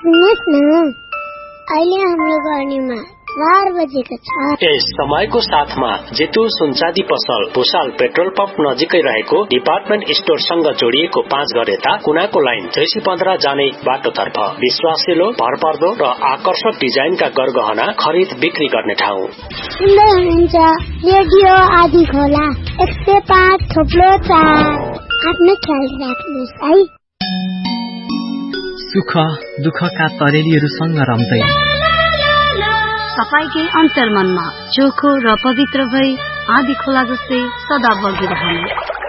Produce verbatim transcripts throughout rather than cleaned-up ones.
सुन्नुहोस् न, अहिले हाम्रो गर्नेमा चार बजेको छ। यस समयको साथमा जेतु सुनचाँदी पसल भुसाल पेट्रोल पम्प नजिकै रहेको डिपार्टमेन्ट स्टोरसँग जोडिएको पाँच घर यता कुनाको लाइन जैसी पन्ध्र जाने बाटोतर्फ विश्वासिलो, भरपर्दो र आकर्षक डिजाइनका गरगहना खरिद बिक्री गर्ने ठाउँ। सुन्दै हुनुहुन्छ रेडियो आदि खोला एक सय पाँच थोप्लो चार। आफ्नो ख्याल राख्नुहोस् है। सुख दुःखका तरेलीहरूसँग रम्दै तपाईकै अन्तर्मनमा चोखो र पवित्र भई आदि खोला जस्तै सदा बगिरहनु।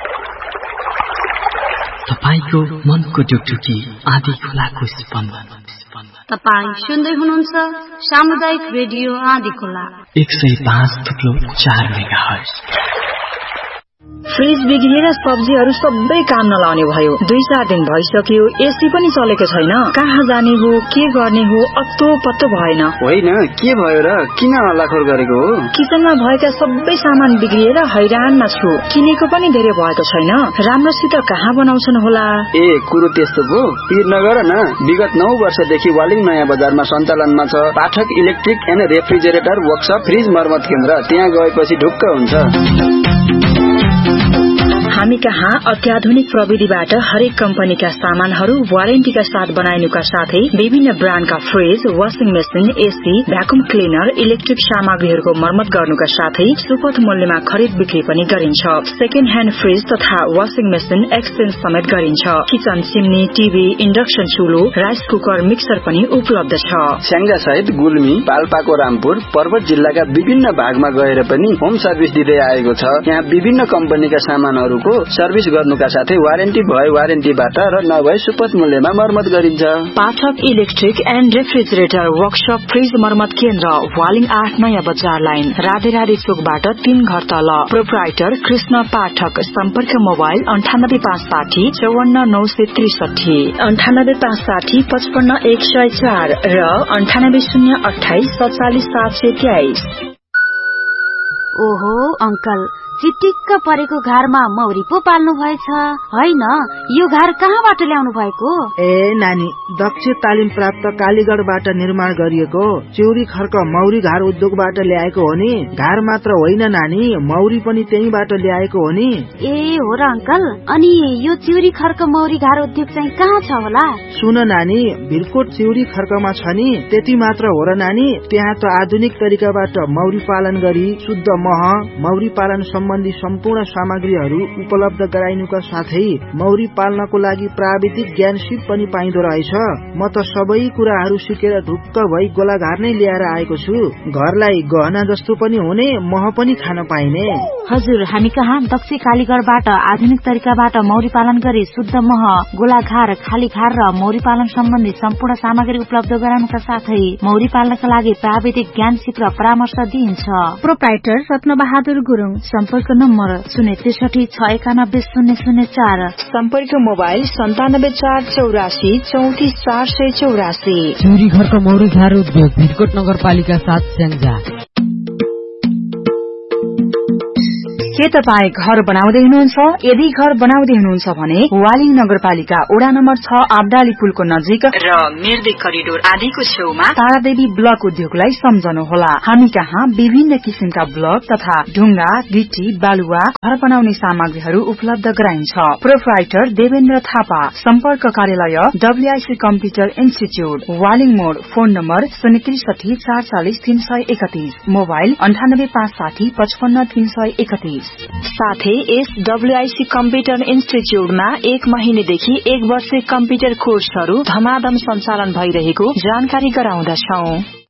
तपाईको मनको ढुकढुकी आदि खोलाको स्पन्दन। तपाई सुन्दै हुनुहुन्छ सामुदायिक रेडियो आदि खोला एक सय पाँच थुप्लो चार मेगाहर्ज। फ्रिज बिग्रिएर सब्जीहरू सबै काम नलाउने भयो। दुई चार दिन भइसक्यो, एसी पनि चलेको छैन। कहाँ जाने हो, के गर्ने हो, अत्तो पत्तो भएन। होइन, के भयो र? किन हल्लाखोर गरेको हो? किचनमा भएका सबै सामान बिग्रिएर हैरानमा छु। किनेको पनि धेरै भएको छैन। राम्रोसित कहाँ बनाउँछन् होला? ए कुरो त्यस्तो पो। पिर नगर न, विगत नौ वर्षदेखि वालिङ नयाँ बजारमा सञ्चालनमा छ पाठक electric and refrigerator workshop fridge मर्मत केन्द्र। त्यहाँ गएपछि ढुक्क हुन्छ। हामी कहाँ अत्याधुनिक प्रविधिबाट हरेक कम्पनीका सामानहरू वारेन्टीका साथ बनाइनुका साथै विभिन्न ब्रान्डका fridge, washing machine, AC, vacuum cleaner, electric सामग्रीहरूको मर्मत गर्नुका साथै सुपथ मूल्यमा खरिद बिक्री पनि गरिन्छ। सेकेन्ड ह्यान्ड फ्रिज तथा वाशिङ मेसिन एक्सचेन्ज समेत गरिन्छ। Kitchen chimney, TV, induction चुलो, rice cooker, mixer पनि उपलब्ध छ। स्याङ्जा सहित गुल्मी, पाल्पाको रामपुर, पर्वत जिल्लाका विभिन्न भागमा गएर पनि होम सर्भिस दिँदै आएको छ। यहाँ विभिन्न कम्पनीका सामानहरू सर्भिस गर्नुका साथै वारेन्टी भए वारेन्टीबाट र नभए सुपथ मूल्यमा मर्मत गरिन्छ। पाठक electric and refrigerator workshop fridge मर्मत केन्द्र, वालिङ आठ नयाँ बजार लाइन, राधे राधे चोकबाट तीन घर तल। प्रोप्राइटर कृष्ण पाठक। सम्पर्क मोबाइल अन्ठानब्बे पाँच साठी चौवन्न नौ सय त्रिसठी, अन्ठानब्बे पाँच साठी पचपन्न एक सय चार र अन्ठानब्बे शून्य अठाइस सत्तालिस सात सय तेइस। ओहो अंकल, चिटिक्क परेको घरमा मौरी पो पाल्नु भएछ होइन? यो घर कहाँबाट ल्याउनु भएको? ए नानी, दक्ष तालिम प्राप्त कालीगढबाट निर्माण गरिएको चिउरी खर्क मौरी घर उद्योगबाट ल्याएको हो नि। घर मात्र होइन नानी, मौरी पनि त्यहीबाट ल्याएको हो नि। ए हो र अंकल, अनि यो चिउरी खर्क मौरी घर उद्योग चाहिँ कहाँ छ होला? सुन नानी, भिरकोट चिउरी खर्कमा छ नि। त्यति मात्र हो र नानी, त्यहाँ त आधुनिक तरिकाबाट मौरी पालन गरी शुद्ध मह, मौरी पालन सम्बन्धी सम्पूर्ण सामग्रीहरू उपलब्ध गराइनुका साथै मौरी पाल्नको लागि प्राविधिक ज्ञान सिप पनि पाइँदो रहेछ। म त सबै कुराहरू सिकेर ढुक्क भई गोलाघार नै ल्याएर आएको छु। घरलाई गहना जस्तो पनि हुने, मह पनि खान पाइने। हजुर, हामी कहाँ दक्ष कालीगढबाट आधुनिक तरिकाबाट मौरी पालन गरी शुद्ध मह, गोलाघार, खाली खार र मौरी पालन सम्बन्धी सम्पूर्ण सामग्री उपलब्ध गराउनका साथै मौरी पाल्नका लागि प्राविधिक ज्ञान सिप र परामर्श दिइन्छ। प्रोप्राइटर रत्न बहादुर गुरुङ। सम्पर्क नम्बर शून्य त्रिसठी छ एकानब्बे शून्य शून्य चार। सम्पर्क मोबाइल सन्तानब्बे चार चौरासी चौतिस चार सय चौरासी। चिउरी घरको मौरी घर उद्योग, भिरकोट नगरपालिका सात स्याङ्जा। के तपाईँ घर बनाउँदै हुनुहुन्छ? यदि घर बनाउँदै हुनुहुन्छ भने वालिङ नगरपालिका वडा नम्बर छ आबडाली पुलको नजिक र मिर्दी करिडोर आदिको छेउमा तारादेवी ब्लक उद्योगलाई सम्झनुहोला। हामी कहाँ विभिन्न किसिमका ब्लक तथा ढुङ्गा, गिटी, बालुवा, घर बनाउने सामग्रीहरू उपलब्ध गराइन्छ। प्रोप्राइटर देवेन्द्र थापा। सम्पर्क कार्यालय डब्ल्यूआईसी कम्प्युटर इन्स्टिच्यूट, वालिङ मोड। फोन नम्बर शून्य त्रिसठी चार चालिस तीन सय एकतीस, मोबाइल अन्ठानब्बे पाँच साठी पचपन्न तीन सय एकतीस। साथै यस डब्ल्यूआईसी कम्प्युटर इन्स्टिच्यूटमा एक महिनेदेखि एक वर्ष कम्प्युटर कोर्सहरू धमाधम सञ्चालन भइरहेको जानकारी गराउँदछौं।